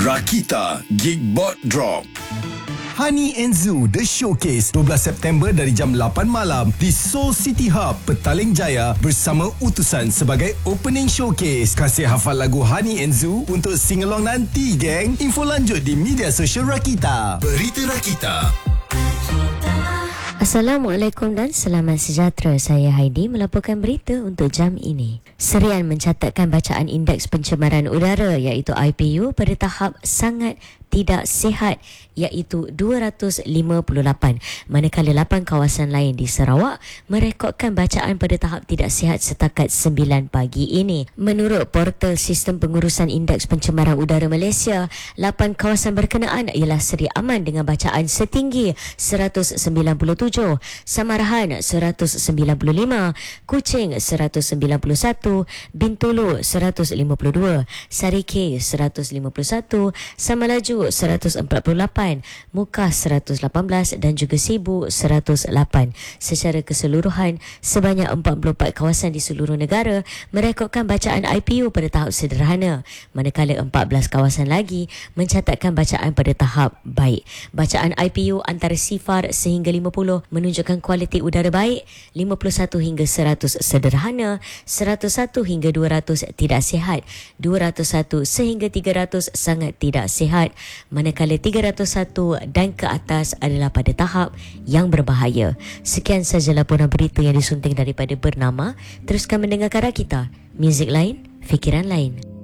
Rakita Geekbot Drop. Honey and Zoo The Showcase 12 September dari jam 8 malam di Seoul City Hub, Petaling Jaya bersama Utusan sebagai opening showcase. Kasih hafal lagu Honey and Zoo untuk sing-along nanti, geng. Info lanjut di media sosial Rakita. Berita Rakita. Assalamualaikum dan selamat sejahtera. Saya Heidi melaporkan berita untuk jam ini. Serian mencatatkan bacaan indeks pencemaran udara iaitu IPU pada tahap sangat tidak sihat iaitu 258, manakala 8 kawasan lain di Sarawak merekodkan bacaan pada tahap tidak sihat setakat 9 pagi ini. Menurut portal sistem pengurusan indeks pencemaran udara Malaysia, 8 kawasan berkenaan ialah Seri Aman dengan bacaan setinggi 197, Samarahan 195, Kuching 191, Bintulu 152, Sarike 151, Samalaju 148, Mukah 118 dan juga Sibu 108. Secara keseluruhan, sebanyak 44 kawasan di seluruh negara merekodkan bacaan IPU pada tahap sederhana, manakala 14 kawasan lagi mencatatkan bacaan pada tahap baik. Bacaan IPU antara sifar sehingga 50 menunjukkan kualiti udara baik, 51 hingga 100 sederhana, 101 hingga 200 tidak sihat, 201 sehingga 300 sangat tidak sihat, manakala 301 dan ke atas adalah pada tahap yang berbahaya. Sekian sahaja laporan berita yang disunting daripada Bernama. Teruskan mendengarkan Rakita, muzik lain, fikiran lain.